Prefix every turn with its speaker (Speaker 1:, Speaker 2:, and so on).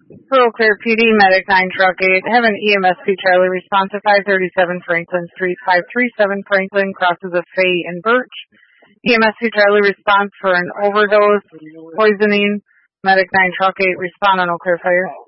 Speaker 1: For Eau Claire PD, Medic 9 Truck 8, have an EMSP Charlie response at 537 Franklin Street, 537 Franklin, crosses of Fay and Birch. EMSP Charlie response for an overdose, poisoning. Medic 9 Truck 8, respond on Eau Claire Fire.